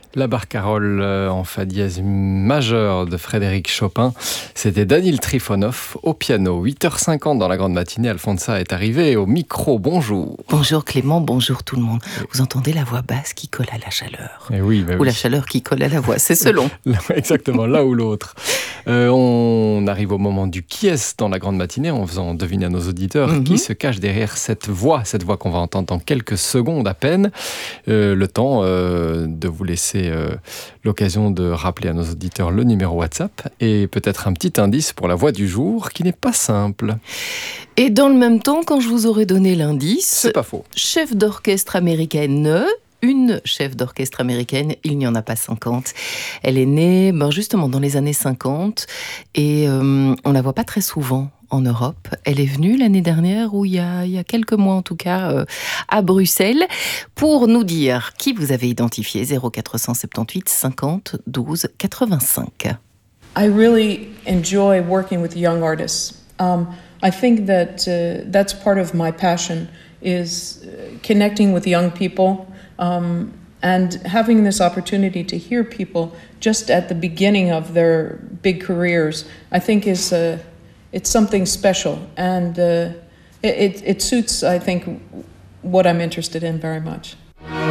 La barcarolle en fa dièse majeur de Frédéric Chopin, c'était Daniil Trifonov au piano. 8h50 dans la grande matinée, Alfonsa est arrivée au micro. Bonjour. Bonjour Clément, bonjour tout le monde. Vous entendez la voix basse qui colle à la chaleur. Et oui, ou la chaleur qui colle à la voix, c'est selon. Exactement, l'un ou l'autre. On arrive au moment du qui est dans la grande matinée en faisant deviner à nos auditeurs qui se cache derrière cette voix qu'on va entendre dans quelques secondes à peine. Le temps de vous laisser l'occasion de rappeler à nos auditeurs le numéro WhatsApp et peut-être un petit indice pour la voix du jour qui n'est pas simple. Et dans le même temps, quand je vous aurai donné l'indice, c'est pas faux. Chef d'orchestre américaine, une chef d'orchestre américaine, il n'y en a pas 50. Elle est née justement dans les années 50 et on la voit pas très souvent en Europe. Elle est venue l'année dernière, ou il y a quelques mois en tout cas, à Bruxelles, pour nous dire qui vous avez identifié. 0478 50 12 85. I really enjoy working with young artists. I think that that's part of my passion is connecting with young people and having this opportunity to hear people just at the beginning of their big careers. I think is it's something special, and it suits, I think, what I'm interested in very much.